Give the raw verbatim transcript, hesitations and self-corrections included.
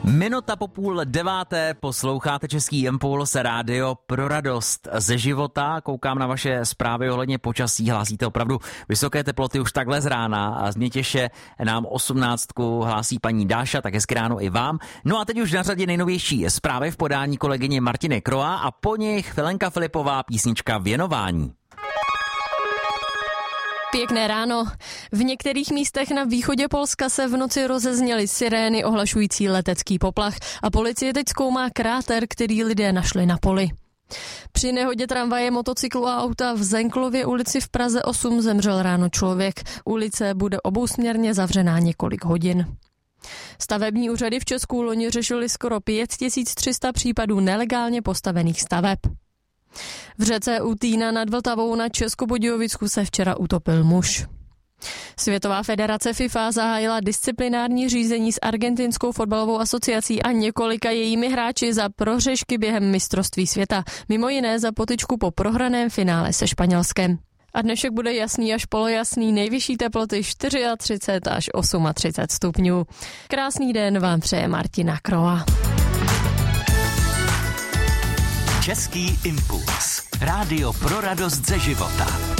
Minuta po půl deváté posloucháte Český impuls, rádio pro radost ze života. Koukám na vaše zprávy ohledně počasí, hlásíte opravdu vysoké teploty už takhle z rána a z Mětěše nám osmnáctku hlásí paní Dáša, tak hezky ráno i vám. No a teď už na řadě nejnovější zprávy v podání kolegyně Martiny Kroa a po nich Felenka Filipová, písnička Věnování. Pěkné ráno. V některých místech na východě Polska se v noci rozezněly sirény ohlašující letecký poplach a policie teď zkoumá kráter, který lidé našli na poli. Při nehodě tramvaje, motocyklu a auta v Zenklově ulici v Praze osm zemřel ráno člověk. Ulice bude obousměrně zavřená několik hodin. Stavební úřady v Česku loni řešily skoro pět tisíc tři sta případů nelegálně postavených staveb. V řece u Týna nad Vltavou na Českobudějovicku se včera utopil muž. Světová federace FIFA zahájila disciplinární řízení s argentinskou fotbalovou asociací a několika jejími hráči za prohřešky během mistrovství světa, mimo jiné za potyčku po prohraném finále se Španělskem. A dnešek bude jasný až polojasný, nejvyšší teploty třicet čtyři až třicet osm stupňů. Krásný den vám přeje Martina Kroa. Český impuls. Rádio pro radost ze života.